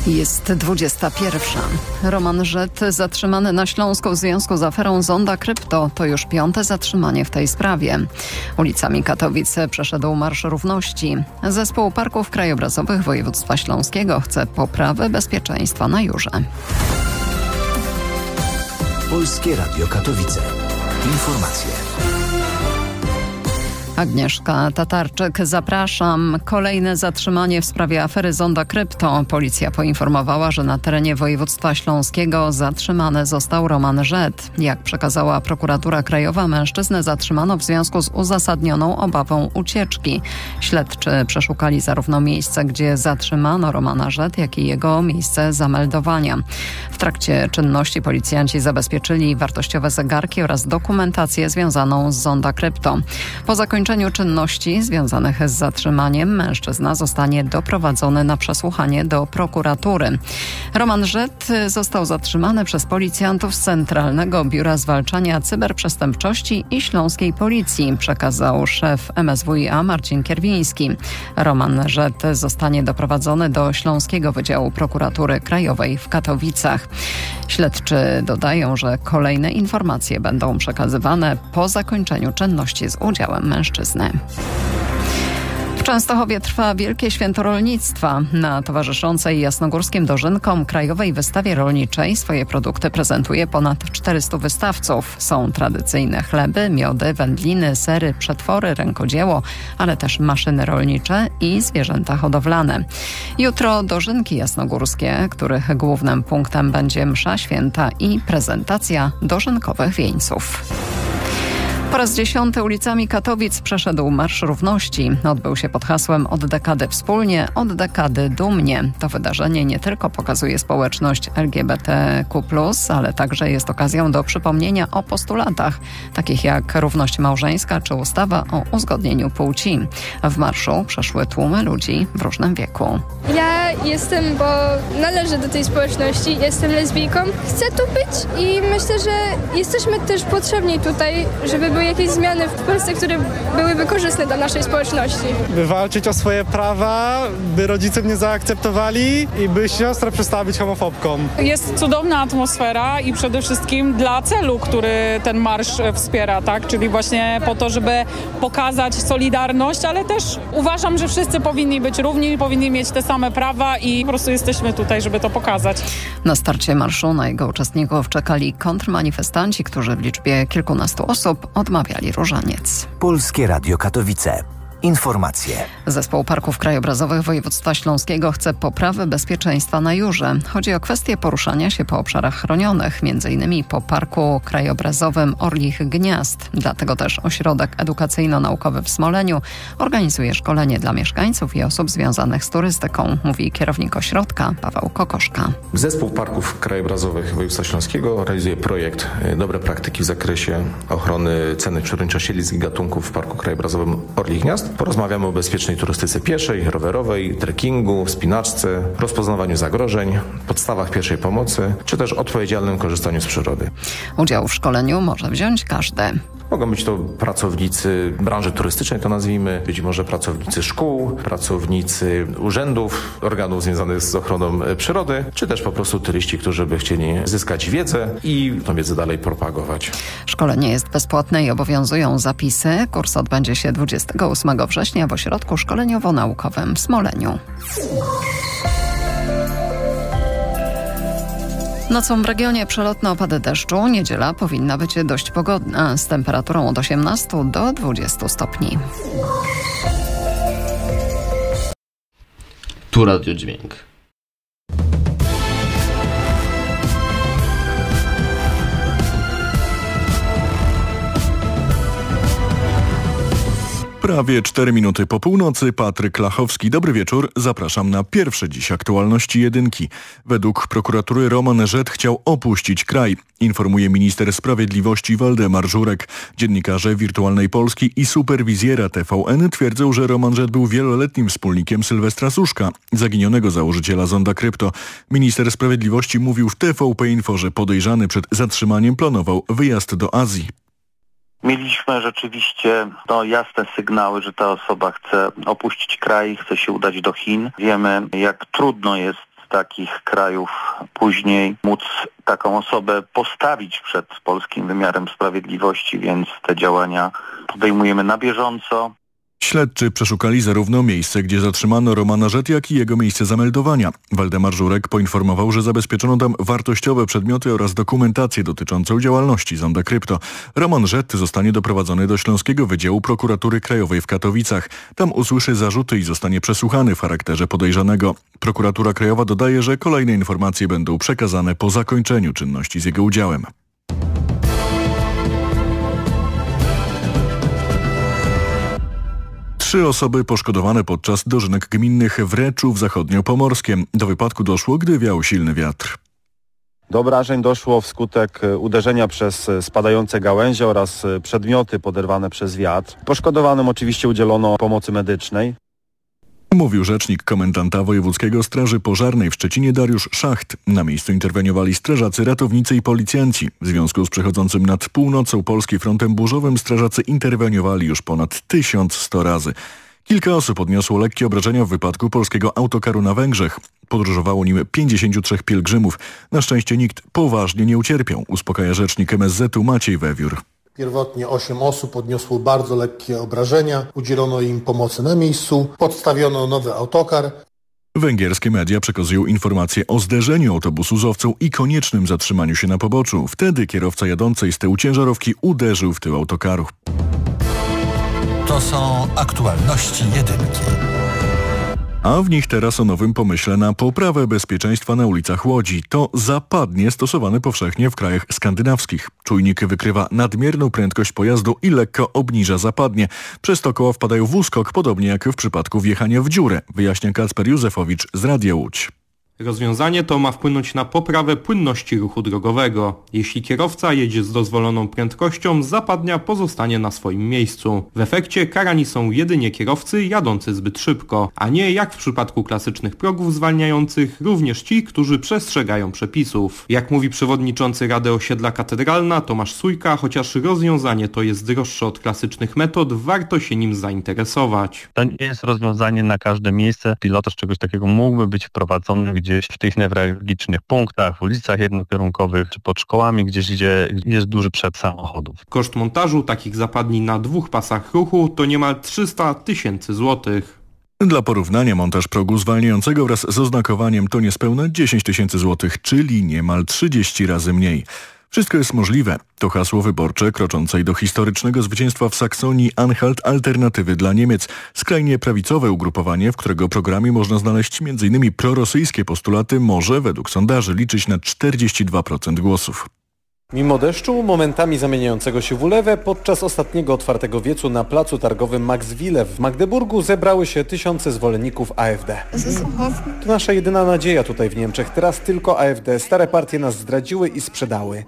Jest 21. Roman Żed zatrzymany na Śląsku w związku z aferą Zonda Krypto. To już 5. zatrzymanie w tej sprawie. Ulicami Katowic przeszedł Marsz Równości. Zespół Parków Krajobrazowych Województwa Śląskiego chce poprawy bezpieczeństwa na Jurze. Polskie Radio Katowice. Informacje. Agnieszka Tatarczyk, zapraszam. Kolejne zatrzymanie w sprawie afery Zonda Krypto. Policja poinformowała, że na terenie województwa śląskiego zatrzymany został Roman Żed. Jak przekazała prokuratura krajowa, mężczyznę zatrzymano w związku z uzasadnioną obawą ucieczki. Śledczy przeszukali zarówno miejsce, gdzie zatrzymano Romana Żed, jak i jego miejsce zameldowania. W trakcie czynności policjanci zabezpieczyli wartościowe zegarki oraz dokumentację związaną z Zonda Krypto. Po zakończeniu czynności związanych z zatrzymaniem mężczyzna zostanie doprowadzony na przesłuchanie do prokuratury. Roman Żed został zatrzymany przez policjantów z Centralnego Biura Zwalczania Cyberprzestępczości i Śląskiej Policji, przekazał szef MSWiA Marcin Kierwiński. Roman Żed zostanie doprowadzony do Śląskiego Wydziału Prokuratury Krajowej w Katowicach. Śledczy dodają, że kolejne informacje będą przekazywane po zakończeniu czynności z udziałem mężczyzny. W Częstochowie trwa Wielkie Święto Rolnictwa. Na towarzyszącej jasnogórskim dożynkom Krajowej Wystawie Rolniczej swoje produkty prezentuje ponad 400 wystawców. Są tradycyjne chleby, miody, wędliny, sery, przetwory, rękodzieło, ale też maszyny rolnicze i zwierzęta hodowlane. Jutro dożynki jasnogórskie, których głównym punktem będzie msza święta i prezentacja dożynkowych wieńców. Po raz 10 ulicami Katowic przeszedł Marsz Równości. Odbył się pod hasłem „Od dekady wspólnie, od dekady dumnie”. To wydarzenie nie tylko pokazuje społeczność LGBTQ+, ale także jest okazją do przypomnienia o postulatach, takich jak równość małżeńska czy ustawa o uzgodnieniu płci. W marszu przeszły tłumy ludzi w różnym wieku. Ja jestem, bo należę do tej społeczności, jestem lesbijką. Chcę tu być i myślę, że jesteśmy też potrzebni tutaj, żeby były jakieś zmiany w Polsce, które byłyby korzystne dla naszej społeczności. By walczyć o swoje prawa, by rodzice mnie zaakceptowali i by siostra przestała być homofobką. Jest cudowna atmosfera i przede wszystkim dla celu, który ten marsz wspiera, tak? Czyli właśnie po to, żeby pokazać solidarność, ale też uważam, że wszyscy powinni być równi, powinni mieć te same prawa i po prostu jesteśmy tutaj, żeby to pokazać. Na starcie marszu na jego uczestników czekali kontrmanifestanci, którzy w liczbie kilkunastu osób odmawiali różaniec. Polskie Radio Katowice. Informacje. Zespół Parków Krajobrazowych Województwa Śląskiego chce poprawy bezpieczeństwa na Jurze. Chodzi o kwestię poruszania się po obszarach chronionych, m.in. po Parku Krajobrazowym Orlich Gniazd. Dlatego też Ośrodek Edukacyjno-Naukowy w Smoleniu organizuje szkolenie dla mieszkańców i osób związanych z turystyką, mówi kierownik ośrodka Paweł Kokoszka. Zespół Parków Krajobrazowych Województwa Śląskiego realizuje projekt Dobre praktyki w zakresie ochrony cennych przyrodniczych siedlisk i gatunków w Parku Krajobrazowym Orlich Gniazd. Porozmawiamy o bezpiecznej turystyce pieszej, rowerowej, trekkingu, wspinaczce, rozpoznawaniu zagrożeń, podstawach pierwszej pomocy, czy też odpowiedzialnym korzystaniu z przyrody. Udział w szkoleniu może wziąć każdy. Mogą być to pracownicy branży turystycznej, to nazwijmy, być może pracownicy szkół, pracownicy urzędów, organów związanych z ochroną przyrody, czy też po prostu turyści, którzy by chcieli zyskać wiedzę i tę wiedzę dalej propagować. Szkolenie jest bezpłatne i obowiązują zapisy. Kurs odbędzie się 28 września w Ośrodku Szkoleniowo-Naukowym w Smoleniu. Nocą w regionie przelotne opady deszczu. Niedziela powinna być dość pogodna, z temperaturą od 18 do 20 stopni. Tu Radio Dźwięk. Prawie 4 minuty po północy. Patryk Lachowski. Dobry wieczór. Zapraszam na pierwsze dziś aktualności jedynki. Według prokuratury Roman Żed chciał opuścić kraj. Informuje minister sprawiedliwości Waldemar Żurek. Dziennikarze Wirtualnej Polski i superwizjera TVN twierdzą, że Roman Żed był wieloletnim wspólnikiem Sylwestra Suszka, zaginionego założyciela Zonda Krypto. Minister sprawiedliwości mówił w TVP Info, że podejrzany przed zatrzymaniem planował wyjazd do Azji. Mieliśmy rzeczywiście jasne sygnały, że ta osoba chce opuścić kraj, chce się udać do Chin. Wiemy, jak trudno jest takich krajów później móc taką osobę postawić przed polskim wymiarem sprawiedliwości, więc te działania podejmujemy na bieżąco. Śledczy przeszukali zarówno miejsce, gdzie zatrzymano Romana Rzet, jak i jego miejsce zameldowania. Waldemar Żurek poinformował, że zabezpieczono tam wartościowe przedmioty oraz dokumentację dotyczącą działalności Zonda Krypto. Roman Rzet zostanie doprowadzony do Śląskiego Wydziału Prokuratury Krajowej w Katowicach. Tam usłyszy zarzuty i zostanie przesłuchany w charakterze podejrzanego. Prokuratura Krajowa dodaje, że kolejne informacje będą przekazane po zakończeniu czynności z jego udziałem. 3 osoby poszkodowane podczas dożynek gminnych w Reczów Zachodniopomorskiem. Do wypadku doszło, gdy wiał silny wiatr. Do obrażeń doszło wskutek uderzenia przez spadające gałęzie oraz przedmioty poderwane przez wiatr. Poszkodowanym oczywiście udzielono pomocy medycznej. Mówił rzecznik komendanta wojewódzkiego Straży Pożarnej w Szczecinie Dariusz Szacht. Na miejscu interweniowali strażacy, ratownicy i policjanci. W związku z przechodzącym nad północą Polski frontem burzowym strażacy interweniowali już ponad 1100 razy. Kilka osób odniosło lekkie obrażenia w wypadku polskiego autokaru na Węgrzech. Podróżowało nim 53 pielgrzymów. Na szczęście nikt poważnie nie ucierpiał, uspokaja rzecznik MSZ-u Maciej Wewiór. Pierwotnie 8 osób odniosło bardzo lekkie obrażenia, udzielono im pomocy na miejscu, podstawiono nowy autokar. Węgierskie media przekazują informacje o zderzeniu autobusu z owcą i koniecznym zatrzymaniu się na poboczu. Wtedy kierowca jadącej z tyłu ciężarówki uderzył w tył autokaru. To są aktualności jedynki. A w nich teraz o nowym pomyśle na poprawę bezpieczeństwa na ulicach Łodzi. To zapadnie stosowany powszechnie w krajach skandynawskich. Czujnik wykrywa nadmierną prędkość pojazdu i lekko obniża zapadnie. Przez to koła wpadają w uskok, podobnie jak w przypadku wjechania w dziurę, wyjaśnia Kacper Józefowicz z Radia Łódź. Rozwiązanie to ma wpłynąć na poprawę płynności ruchu drogowego. Jeśli kierowca jedzie z dozwoloną prędkością, zapadnia pozostanie na swoim miejscu. W efekcie karani są jedynie kierowcy jadący zbyt szybko, a nie jak w przypadku klasycznych progów zwalniających, również ci, którzy przestrzegają przepisów. Jak mówi przewodniczący Rady Osiedla Katedralna Tomasz Sójka, chociaż rozwiązanie to jest droższe od klasycznych metod, warto się nim zainteresować. To nie jest rozwiązanie na każde miejsce. Pilotaż czegoś takiego mógłby być wprowadzony gdzieś w tych newralgicznych punktach, w ulicach jednokierunkowych czy pod szkołami, gdzieś gdzie jest duży przepływ samochodów. Koszt montażu takich zapadni na 2 pasach ruchu to niemal 300 000 złotych. Dla porównania montaż progu zwalniającego wraz z oznakowaniem to niespełna 10 000 złotych, czyli niemal 30 razy mniej. Wszystko jest możliwe. To hasło wyborcze kroczącej do historycznego zwycięstwa w Saksonii-Anhalt Alternatywy dla Niemiec. Skrajnie prawicowe ugrupowanie, w którego programie można znaleźć m.in. prorosyjskie postulaty, może według sondaży liczyć na 42% głosów. Mimo deszczu, momentami zamieniającego się w ulewę, podczas ostatniego otwartego wiecu na placu targowym Max Wille w Magdeburgu zebrały się tysiące zwolenników AfD. To nasza jedyna nadzieja tutaj w Niemczech. Teraz tylko AfD. Stare partie nas zdradziły i sprzedały.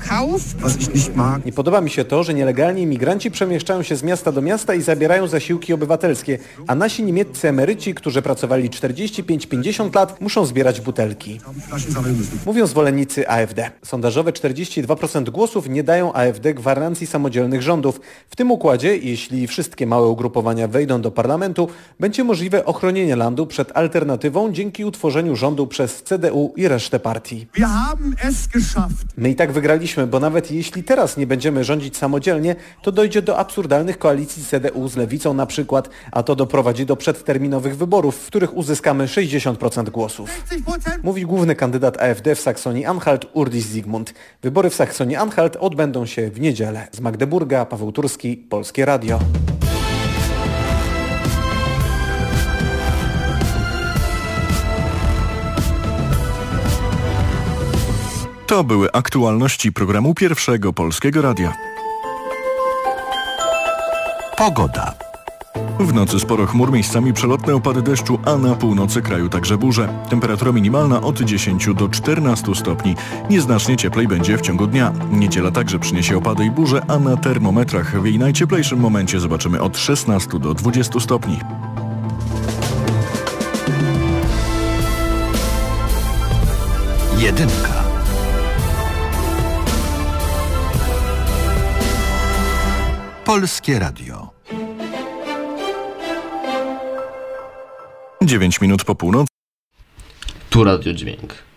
Nie podoba mi się to, że nielegalni imigranci przemieszczają się z miasta do miasta i zabierają zasiłki obywatelskie, a nasi niemieccy emeryci, którzy pracowali 45-50 lat, muszą zbierać butelki. Mówią zwolennicy AfD. Sondażowe 42% głosów nie dają AfD gwarancji samodzielnych rządów. W tym układzie, jeśli wszystkie małe ugrupowania wejdą do parlamentu, będzie możliwe ochronienie landu przed alternatywą dzięki utworzeniu rządu przez CDU i resztę partii. My i tak wygraliśmy, bo nawet jeśli teraz nie będziemy rządzić samodzielnie, to dojdzie do absurdalnych koalicji CDU z lewicą na przykład, a to doprowadzi do przedterminowych wyborów, w których uzyskamy 60% głosów. Mówi główny kandydat AfD w Saksonii-Anhalt Urdis Zygmunt. Wybory w Saksonii-Anhalt odbędą się w niedzielę. Z Magdeburga, Paweł Turski, Polskie Radio. To były aktualności programu Pierwszego Polskiego Radia. Pogoda. W nocy sporo chmur, miejscami przelotne opady deszczu, a na północy kraju także burze. Temperatura minimalna od 10 do 14 stopni. Nieznacznie cieplej będzie w ciągu dnia. Niedziela także przyniesie opady i burze, a na termometrach w jej najcieplejszym momencie zobaczymy od 16 do 20 stopni. Jedynka. Polskie Radio. 9 minut po północy. Tu Radio Dźwięk.